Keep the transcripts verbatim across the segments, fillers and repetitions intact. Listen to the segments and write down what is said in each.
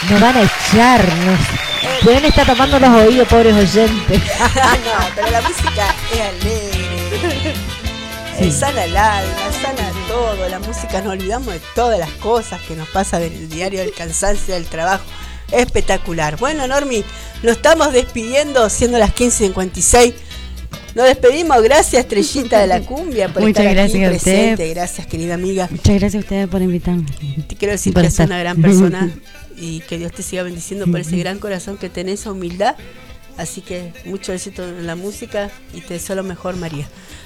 nos van a echar, nos Eh. pueden estar tapando los oídos, pobres oyentes. No, pero la música es alegre, Sí. eh, sana el alma, sana todo. La música, nos olvidamos de todas las cosas que nos pasa del diario, del cansancio, del trabajo. Espectacular. Bueno, Normi, nos estamos despidiendo, siendo las quince cincuenta y seis. Nos despedimos. Gracias, Estrellita de la Cumbia, por Muchas estar gracias aquí a usted. presente. Gracias, querida amiga. Muchas gracias a ustedes por invitarme. Te quiero decir Por que estar. sos una gran persona y que Dios te siga bendiciendo por ese gran corazón que tenés, esa humildad. Así que mucho éxito en la música y te deseo lo mejor, María.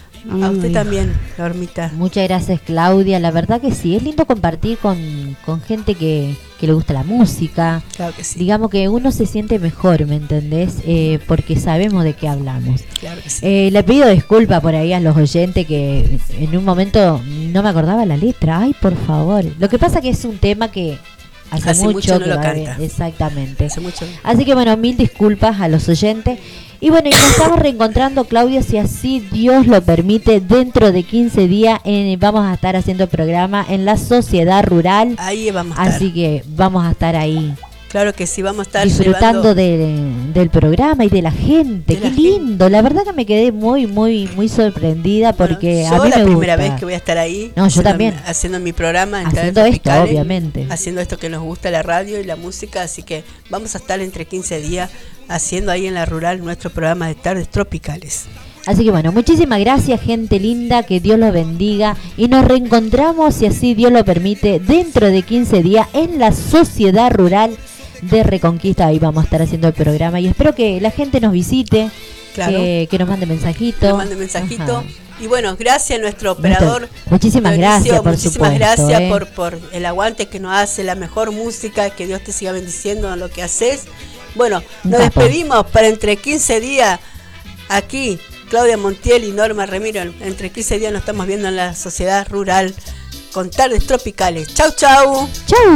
A usted Ay. también, Normita. Muchas gracias, Claudia. La verdad que sí, es lindo compartir con, con gente que, que le gusta la música. Claro que sí. Digamos que uno se siente mejor, ¿me entendés? Eh, porque sabemos de qué hablamos. Claro que sí. Eh, le pido disculpas por ahí a los oyentes que en un momento no me acordaba la letra. Ay, por favor. Lo que pasa que es un tema que hace, Hace mucho, mucho no que lo va canta. bien. Exactamente. Hace mucho. Así que bueno, mil disculpas a los oyentes. Y bueno, y nos estamos reencontrando, Claudia, si así Dios lo permite, dentro de quince días en- vamos a estar haciendo el programa en la Sociedad Rural. Ahí vamos a estar. Así que vamos a estar ahí Claro que sí, vamos a estar disfrutando llevando- de- del programa y de la gente. De Qué la lindo, la verdad que me quedé muy, muy, muy sorprendida porque Bueno, a yo mí la me primera gusta. vez que voy a estar ahí. No, yo haciendo- también. Haciendo mi programa. en Haciendo Tardes esto, Tropicales, obviamente. Haciendo esto que nos gusta, la radio y la música. Así que vamos a estar entre quince días haciendo ahí en la rural nuestro programa de Tardes Tropicales. Así que bueno, muchísimas gracias, gente linda, que Dios los bendiga y nos reencontramos, si así Dios lo permite, dentro de quince días en la Sociedad Rural de Reconquista. Ahí vamos a estar haciendo el programa y espero que la gente nos visite, Claro. que, que nos mande mensajito. Nos mande mensajito. Ajá. Y bueno, gracias a nuestro operador. Muchísimas Mauricio, gracias, por muchísimas supuesto, gracias ¿eh? por, por el aguante que nos hace, la mejor música, que Dios te siga bendiciendo en lo que haces. Bueno, Un nos capo. despedimos para entre quince días aquí, Claudia Montiel y Norma Ramiro. Entre quince días nos estamos viendo en la Sociedad Rural con Tardes Tropicales. Chau, chau. Chau.